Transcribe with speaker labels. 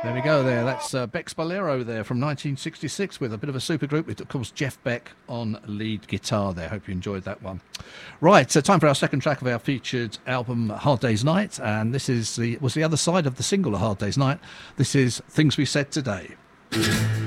Speaker 1: There we go there. That's Beck's Bolero there from 1966 with a bit of a supergroup with, of course, Jeff Beck on lead guitar there. Hope you enjoyed that one. Right, so time for our second track of our featured album, Hard Day's Night. And this is was the other side of the single, A Hard Day's Night. This is Things We Said Today.